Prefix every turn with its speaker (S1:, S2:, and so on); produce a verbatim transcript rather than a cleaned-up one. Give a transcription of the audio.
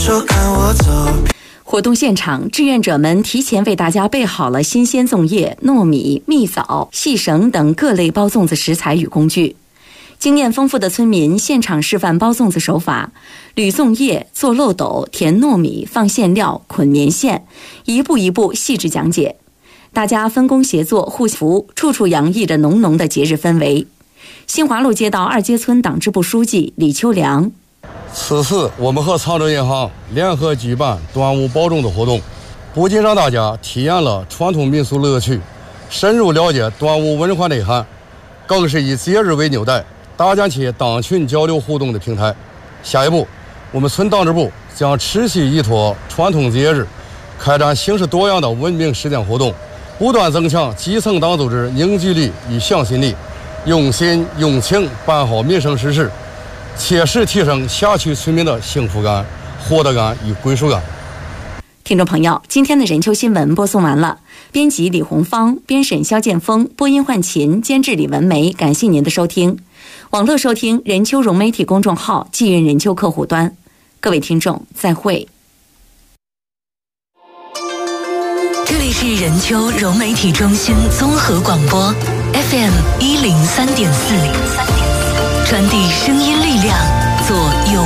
S1: 说看我走。
S2: 活动现场，志愿者们提前为大家备好了新鲜粽叶、糯米、蜜枣、细绳等各类包粽子食材与工具。经验丰富的村民现场示范包粽子手法，捋粽叶、做漏斗、填糯米、放馅料、捆棉线，一步一步细致讲解。大家分工协作，互扶，处处洋溢着浓浓的节日氛围。新华路街道二街村党支部书记李秋良。
S3: 此次我们和长城银行联合举办端午包粽子活动，不仅让大家体验了传统民俗乐趣，深入了解端午文化内涵，更是以节日为纽带，搭建起党群交流互动的平台。下一步，我们村党支部将持续依托传统节日，开展形式多样的文明实践活动，不断增强基层党组织凝聚力与向心力，用心用情办好民生实事，切实提升辖区村民的幸福感、获得感与归属感。
S2: 听众朋友，今天的人秋新闻播送完了。编辑李红芳，编审肖建峰，播音焕琴，监制李文梅。感谢您的收听。网络收听人秋融媒体公众号，继任人秋客户端。各位听众，再会。
S4: 这里是人秋融媒体中心综合广播 F M 一零三点四，传递声音力量，做